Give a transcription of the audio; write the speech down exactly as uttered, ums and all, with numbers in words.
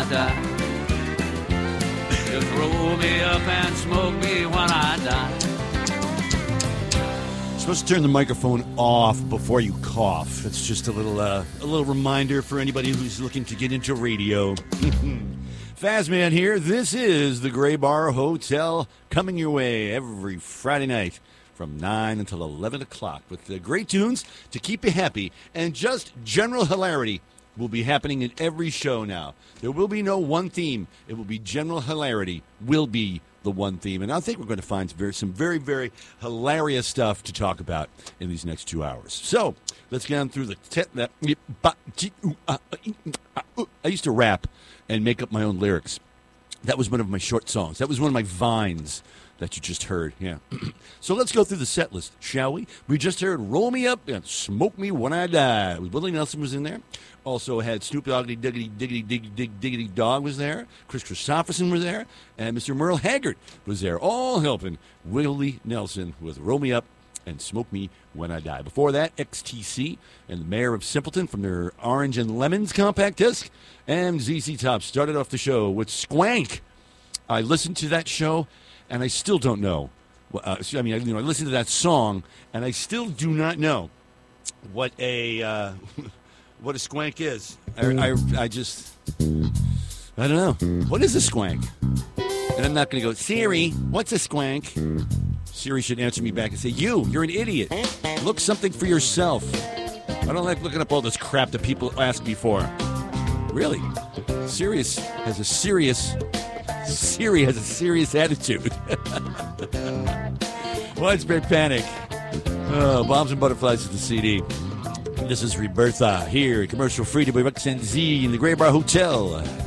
I die. Just roll me up and smoke me when I die. You're supposed to turn the microphone off before you cough. It's just a little uh, a little reminder for anybody who's looking to get into radio. Fazman here. This is the Gray Bar Hotel, coming your way every Friday night from nine until eleven o'clock with the great tunes to keep you happy, and just general hilarity will be happening in every show now. There will be no one theme. It will be general hilarity will be the one theme. And I think we're going to find some very, some very, very hilarious stuff to talk about in these next two hours. So let's get on through the... Te- I used to rap and make up my own lyrics. That was one of my short songs. That was one of my vines that you just heard, yeah. So let's go through the set list, shall we? We just heard Roll Me Up and Smoke Me When I Die. Willie Nelson was in there. Also had Snoop Doggity Diggity Diggity Diggity Dig Diggity Dog was there. Chris Christopherson was there. And Mister Merle Haggard was there, all helping Willie Nelson with Roll Me Up and Smoke Me When I Die. Before that, X T C and the Mayor of Simpleton from their Orange and Lemons compact disc. And Z Z Top started off the show with Squank. I listened to that show, and I still don't know. Uh, I mean, I, you know, I listened to that song, and I still do not know what a uh, what a squank is. I, I, I just, I don't know. What is a squank? And I'm not going to go, Siri, what's a squank? Siri should answer me back and say, you, you're an idiot. Look something for yourself. I don't like looking up all this crap that people ask me for. Really? Sirius has a serious... Siri has a serious attitude. Widespread panic. Oh, Bombs and Butterflies is the C D. This is Rebirtha here at Commercial Free to Rex and Z in the Gray Bar Hotel.